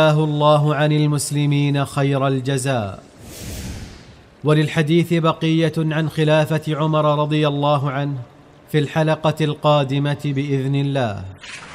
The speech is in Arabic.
الله عن المسلمين خير الجزاء. وللحديث بقية عن خلافة عمر رضي الله عنه في الحلقة القادمة بإذن الله.